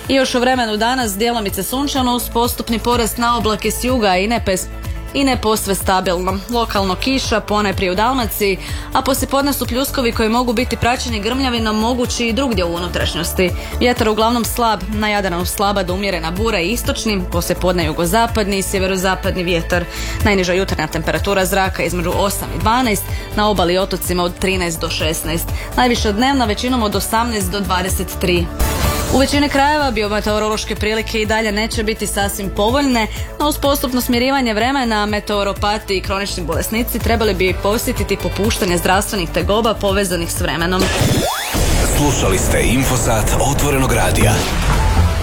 I još u vremenu danas djelomice sunčano uz postupni porast na oblake s juga i ne posve stabilno. Lokalno kiša, ponajprije u Dalmaciji, a poslijepodne su pljuskovi koji mogu biti praćeni grmljavinom mogući i drugdje u unutrašnjosti. Vjetar uglavnom slab, na Jadranu slaba do umjerena bura i istočni, poslijepodne jugozapadni i sjeverozapadni vjetar. Najniža jutarnja temperatura zraka između 8 i 12, na obali i otocima od 13 do 16. Najviša dnevna većinom od 18 do 23. U većini krajeva biometeorološke prilike i dalje neće biti sasvim povoljne, no uz postupno smirivanje vremena meteoropati i kronični bolesnici trebali bi posjetiti popuštanje zdravstvenih tegoba povezanih s vremenom. Slušali ste Infosat Otvorenog radija.